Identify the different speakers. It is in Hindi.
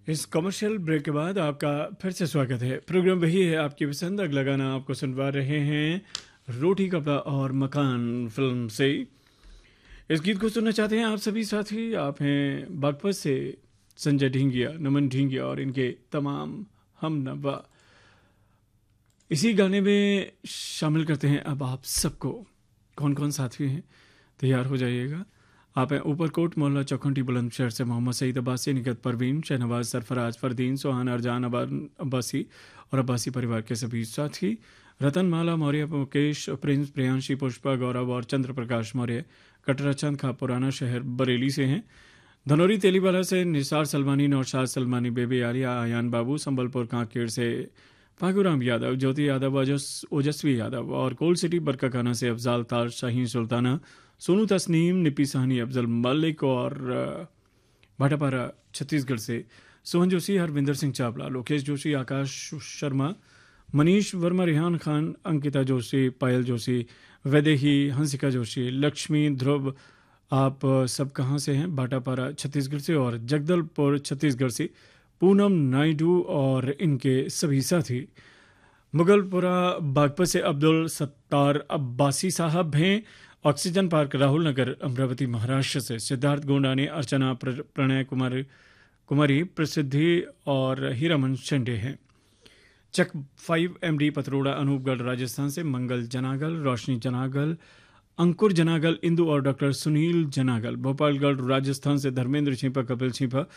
Speaker 1: इस कमर्शियल ब्रेक के बाद आपका फिर से स्वागत है। प्रोग्राम वही है आपकी पसंद। अगला गाना आपको सुनवा रहे हैं रोटी कपड़ा और मकान फिल्म से। इस गीत को सुनना चाहते हैं आप सभी साथी। आप हैं बागपत से संजय ढींगिया, नमन ढींगिया और इनके तमाम हम नवा। इसी गाने में शामिल करते हैं अब आप सबको। कौन कौन साथी हैं तैयार हो जाइएगा। आप हैं ऊपरकोट मोहल्ला चौखंडी बुलंदशहर से मोहम्मद सईद अब्बासी, निकत परवीन, शहनवाज, सरफराज, फरदीन, सोहान, अरजान अब्बासी और अब्बासी परिवार के सभी साथी। रतनमाला मौर्य, मुकेश, प्रिंस, प्रियांशी, पुष्पा, गौरव और चंद्र प्रकाश मौर्य कटरा चंद खा पुराना शहर बरेली से हैं। धनौरी तेलीवाला से निसार सलमानी, नौशाद सलमानी, बेबी आलिया, आयान बाबू, संबलपुर कांकेर से फागुराम यादव, ज्योति यादव, ओजस्वी यादव और कोल्ड सिटी बरकाकाना से अफजाल ताज, शाहीन सुल्ताना, सोनू तस्नीम, निपी साहनी, अफजल मलिक और भाटापारा छत्तीसगढ़ से सोहन जोशी, हरविंदर सिंह चावला, लोकेश जोशी, आकाश शर्मा, मनीष वर्मा, रिहान खान, अंकिता जोशी, पायल जोशी, वैदेही, हंसिका जोशी, लक्ष्मी, ध्रुव। आप सब कहाँ से हैं? भाटापारा छत्तीसगढ़ से और जगदलपुर छत्तीसगढ़ से पूनम नायडू और इनके सभी साथी। मुगलपुरा बागपत से अब्दुल सत्तार अब्बासी साहब हैं। ऑक्सीजन पार्क राहुल नगर अमरावती महाराष्ट्र से सिद्धार्थ गोंडाने, अर्चना, प्रणय कुमारी प्रसिद्धि और हीरामन शेंडे हैं। चक 5 MD पतरोड़ा अनूपगढ़ राजस्थान से मंगल जनागल, रोशनी जनागल, अंकुर जनागल, इंदु और डॉक्टर सुनील जनागल। भोपालगढ़ राजस्थान से धर्मेंद्र छिपा, कपिल छिपा,